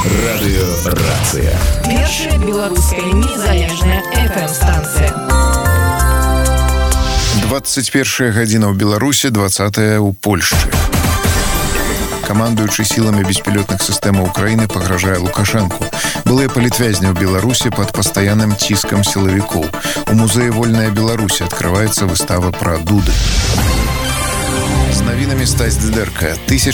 Радыёрацыя. Першая беларуская незалежная FM-станцыя. 21 гадзіна ў Беларусі, 20 ў Польшчы. Камандуючы сіламі беспілётных сістэмаў Украіны пагражае Лукашэнку. Былыя палітвязні ў Беларусі пад пастаянным ціскам сілавікоў. У музеі «Вольная Беларусь» адкрываецца выстава пра дуды. З навінамі Стась Дзерка.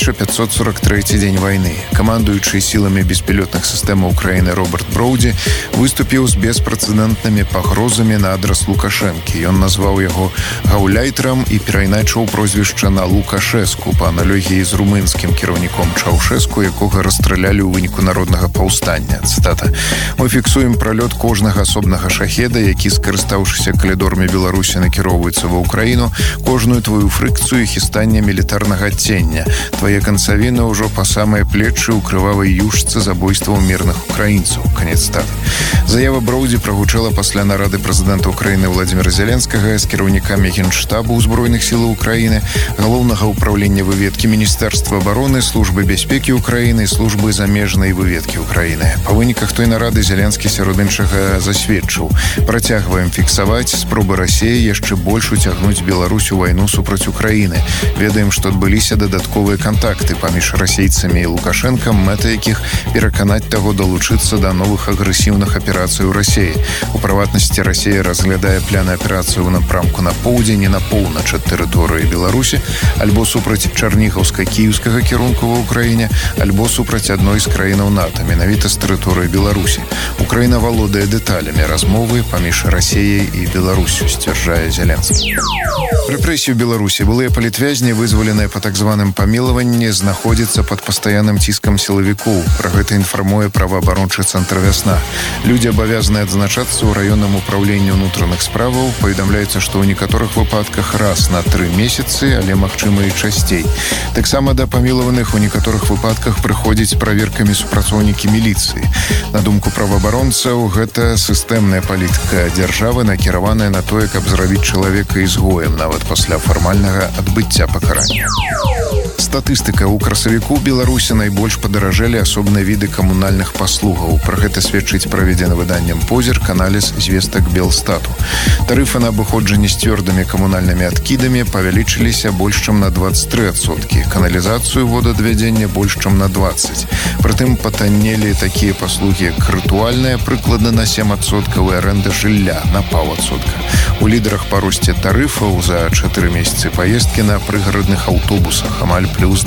1543 дзень вайны. Камандуючы сіламі беспілётных сістэмаў Украіны Роберт Броўді выступіў з беспрэцэдэнтнымі пагрозамі на адрас Лукашэнкі. Ён назваў яго гаўляйтарам і перайначыў прозвішча на Лукашэску па аналогіі з румынскім кіраўніком Чаўшэску, якога расстралялі ў выніку народнага паўстання. Цытата. «Мы фіксуем пралёт кожнага асобнага шахеда, які, скарыстаўшыся калідорамі Беларусі, накіроўваецца ва Ўкраіну, кожную твою фрыкцыю хістання мілітарнага адцення. Твае канцавіны ўжо па самыя плечы ў крывавай юшцы забойстваў мірных украінцаў». Канец цытаты. Заява Броўді прагучала пасля нарады прэзідэнта Украіны Владзіміра Зеленскага з кіраўнікамі Генштабу Узброеных сілаў Украіны, галоўнага ўправлення выведкі Міністэрства абароны, службы бяспекі Украіны і службы замежнай выведкі Украіны. Па выніках той нарады Зеленскі сярод іншага засведчыў: «Працягваем фіксаваць спробы Расіі яшчэ больш уцягнуць Беларусь у вайну супраць Украіны. Ведаем, што адбыліся дадатковыя кантакты паміж расейцамі і Лукашэнкам, мэта якіх пераканаць таго далучыцца да новых агрэсіўных аперацый у Расіі. У прыватнасці, Расія разглядае пляны аперацыю ў напрамку на поўдзень і на поўнач ад тэрыторыі Беларусі, альбо супраць чарнігаўска-кіеўскага кірунку ва Ўкраіне, альбо супраць адной з краінаў НАТО, менавіта з тэрыторыі Беларусі. Украіна валодае дэталямі размовы паміж Расіяй і Беларусю», сцвярджае Зеленскі. Рэпрэсіі ў Беларусі. Былыя палітвязні, вызваленыя па так званым памілаванні, знаходзяцца пад пастаянным ціскам сілавікоў. Пра гэта інфармуе праваабарончы цэнтр «Вясна». Людзі абавязаныя адзначацца ў раённым управленні ўнутраных справаў. Паведамляецца, што ў некаторых выпадках раз на 3 месяцы, але магчыма і часцей. Таксама да памілаваных у некаторых выпадках прыходзяць праверкамі супрацоўнікі міліцыі. На думку праваабаронцаў, гэта сістэмная палітыка дзяржавы, накіраваная на тое, каб зрабіць чалавека ізгоем, нават пасля фармальнага адбыцця пакарання. Статыстыка. У красавіку Беларусі найбольш падаражэлі асобныя віды камунальных паслугаў. Пра гэта сведчыць праведзены выданнем «Позірк» аналіз звестак Белстату. Тарыфы на абыходжанне з цвёрдымі камунальнымі адкідамі павялічыліся больш чым на 23%. Каналізацыю, водадвядзення больш чым на 20%. Прытым патаннелі такія паслугі, як рытуальная, прыкладна на 7%, і арэнда жылля на 0,5%. У лідарах па росце тарыфаў за 4 месяцы паездкі на прыгарадных аўтобусах амаль плюс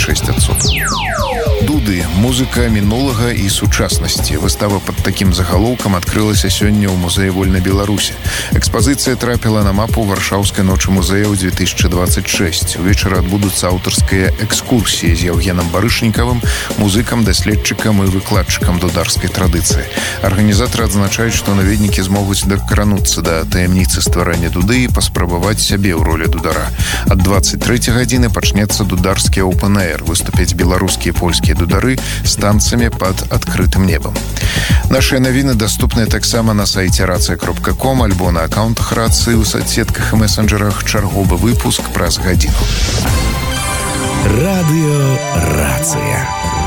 26%. Дуды. Музыка мінулага і сучаснасці. Выстава пад такім загалоўкам адкрылася сёння ў музеі «Вольнай Беларусі». Экспазіцыя трапіла на мапу Варшаўскай ночы музеяў 2026. Увечары адбудуцца аўтарскія экскурсіі з Яўгенам Барышнікавым, музыкам, даследчыкам і выкладчыкам дударскай традыцыі. Арганізатары адзначаюць, што наведнікі змогуць дакрануцца да таямніцы стварання дуды і паспрабаваць сябе ў ролі дудара. Ад 23 гадзіны пачнецца дударскі оўпэн-эйр. Выступяць беларускія і польскія дудары з танцамі пад адкрытым небам. Нашыя навіны даступныя таксама на сайце racja.com альбо на акаунтах Рацыі ў соцсетках і месенджерах. Чарговы выпуск праз гадзіну. Радыёрацыя.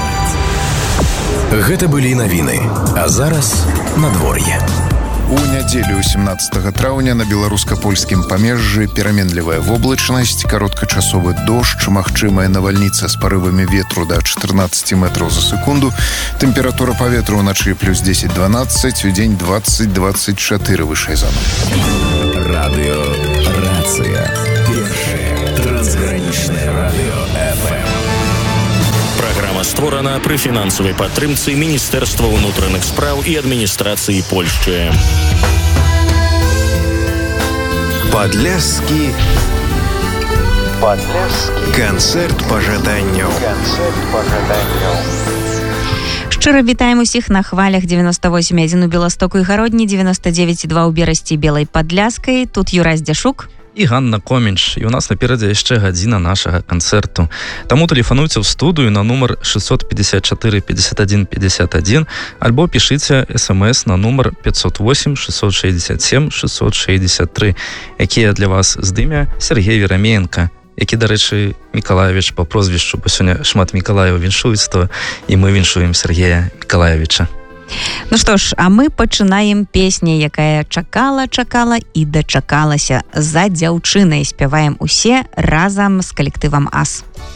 Гэта былі навіны. А зараз надвор'е. У нядзелю 17 траўня на беларуска-польскім памежжы пераменлівая воблачнасць, кароткачасовы дождж, магчымая навальніца з парывамі ветру да 14 метраў за секунду, тэмпература паветра ўначы плюс 10-12, удзень 20-24 вышэй за нуль. Радыёрацыя. Першае трансгранічнае радыё FM. Праграма створана пры фінансавай падтрымцы Міністэрства ўнутраных спраў і адміністрацыі Польшчы. Падляшскі канцэрт пажаданняў. Шчыра вітаем усіх на хвалях 98,1 у Беластоку і Гародні, 99,2 у Берасці Белай Падляскай. Тут Юрась Дзяшук і Ганна Комінч. І у нас наперадзе яшчэ гадзіна нашага канцэрту. Таму тэлефануйце ў студыю на нумар 654 51 51 альбо пішыце смс на нумар 508 667 663, якія для вас здымя Сергей Верамеенко. які, дарэчы, Мікалаевіч по прозвішчу, бо сёння шмат Мікалаеў віншуюць, то і мы віншуем Сергея Мікалаевіча. Ну што ж, а мы пачынаем песню, якая чакала і дачакалася. За дзяўчынай спяваем усе разам з калектывам АС.